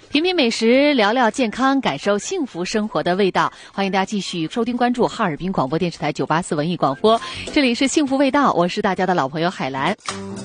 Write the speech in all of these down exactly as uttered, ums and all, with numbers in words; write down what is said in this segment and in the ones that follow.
品品美食，聊聊健康，感受幸福生活的味道。欢迎大家继续收听关注哈尔滨广播电视台九八四文艺广播，这里是幸福味道，我是大家的老朋友海兰。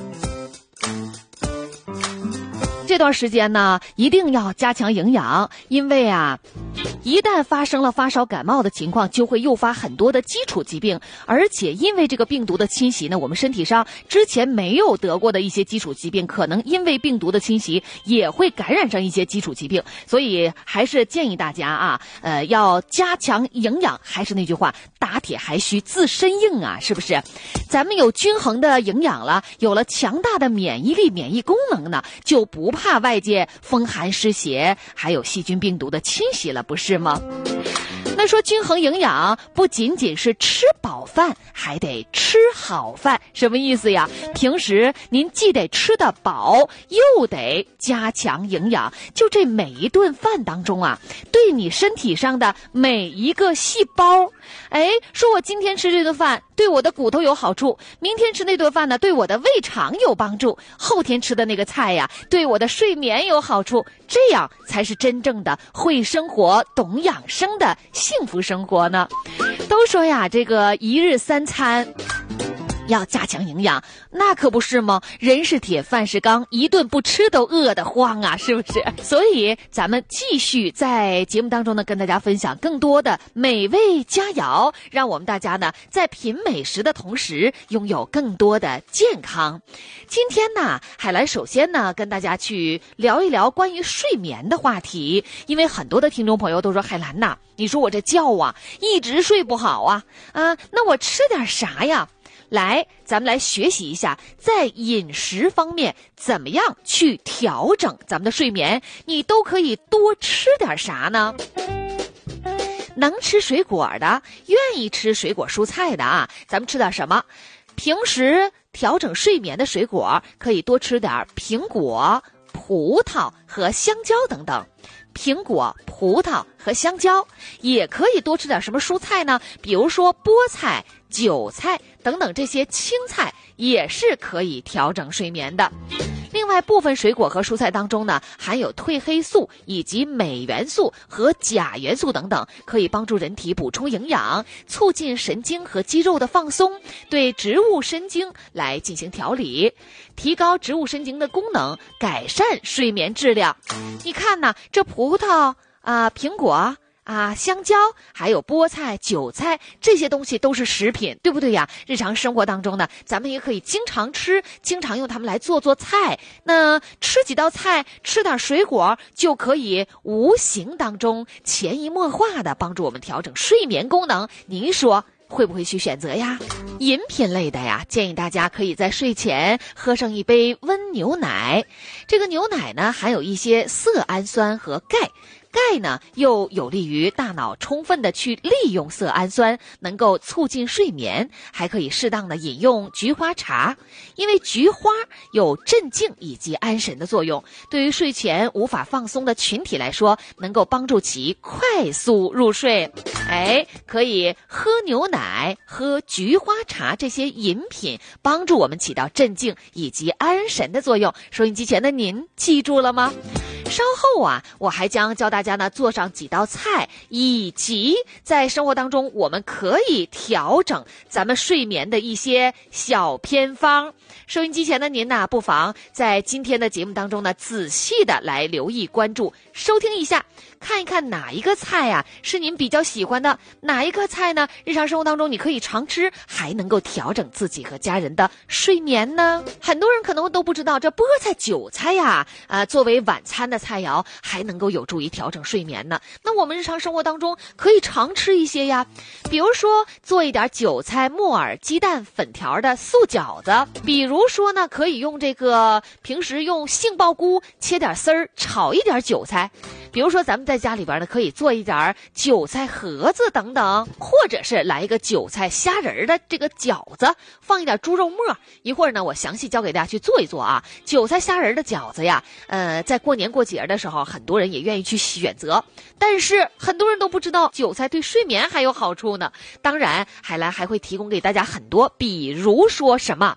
这段时间呢，一定要加强营养，因为啊一旦发生了发烧感冒的情况，就会诱发很多的基础疾病，而且因为这个病毒的侵袭呢，我们身体上之前没有得过的一些基础疾病，可能因为病毒的侵袭也会感染上一些基础疾病，所以还是建议大家啊，呃，要加强营养。还是那句话，打铁还需自身硬啊，是不是？咱们有均衡的营养了，有了强大的免疫力、免疫功能呢，就不怕外界风寒湿邪，还有细菌病毒的侵袭了，不是吗？那说均衡营养不仅仅是吃饱饭，还得吃好饭，什么意思呀？平时您既得吃得饱，又得加强营养，就这每一顿饭当中啊，对你身体上的每一个细胞，哎，说我今天吃这顿饭对我的骨头有好处，明天吃那顿饭呢对我的胃肠有帮助，后天吃的那个菜呀对我的睡眠有好处，这样才是真正的会生活懂养生的幸福生活呢。都说呀，这个一日三餐要加强营养，那可不是吗？人是铁，饭是钢，一顿不吃都饿得慌啊，是不是？所以咱们继续在节目当中呢，跟大家分享更多的美味佳肴，让我们大家呢在品美食的同时，拥有更多的健康。今天呢，海兰首先呢跟大家去聊一聊关于睡眠的话题，因为很多的听众朋友都说，海兰呐，你说我这觉啊一直睡不好啊，啊，那我吃点啥呀？来，咱们来学习一下，在饮食方面怎么样去调整咱们的睡眠，你都可以多吃点啥呢？能吃水果的，愿意吃水果蔬菜的啊，咱们吃点什么？平时调整睡眠的水果，可以多吃点苹果、葡萄和香蕉等等。苹果、葡萄和香蕉，也可以多吃点什么蔬菜呢？比如说菠菜、韭菜等等，这些青菜也是可以调整睡眠的。另外，部分水果和蔬菜当中呢，含有褪黑素以及镁元素和钾元素等等，可以帮助人体补充营养，促进神经和肌肉的放松，对植物神经来进行调理，提高植物神经的功能，改善睡眠质量。你看呢，这葡萄啊、苹果啊，香蕉，还有菠菜、韭菜，这些东西都是食品，对不对呀？日常生活当中呢，咱们也可以经常吃，经常用它们来做做菜。那吃几道菜，吃点水果，就可以无形当中潜移默化的帮助我们调整睡眠功能。您说会不会去选择呀？饮品类的呀，建议大家可以在睡前喝上一杯温牛奶。这个牛奶呢，含有一些色氨酸和钙。钙呢，又有利于大脑充分的去利用色氨酸，能够促进睡眠。还可以适当的饮用菊花茶，因为菊花有镇静以及安神的作用，对于睡前无法放松的群体来说，能够帮助其快速入睡。哎，可以喝牛奶、喝菊花茶这些饮品，帮助我们起到镇静以及安神的作用。收音机前的您记住了吗？稍后啊，我还将教大家呢做上几道菜，以及在生活当中我们可以调整咱们睡眠的一些小偏方。收音机前的您呢，不妨在今天的节目当中呢，仔细的来留意、关注、收听一下，看一看哪一个菜啊是您比较喜欢的，哪一个菜呢，日常生活当中你可以常吃，还能够调整自己和家人的睡眠呢？很多人可能都不知道，这菠菜、韭菜呀，呃，作为晚餐的菜肴，还能够有助于调整睡眠呢。那我们日常生活当中可以常吃一些呀，比如说做一点韭菜、木耳、鸡蛋粉条的素饺子，比如说呢，可以用这个平时用杏鲍菇切点丝儿炒一点韭菜，比如说咱们在家里边呢，可以做一点韭菜盒子等等，或者是来一个韭菜虾仁的这个饺子，放一点猪肉末。一会儿呢，我详细教给大家去做一做啊。韭菜虾仁的饺子呀，呃，在过年过节的时候，很多人也愿意去选择，但是很多人都不知道韭菜对睡眠还有好处呢。当然，海兰还会提供给大家很多，比如说什么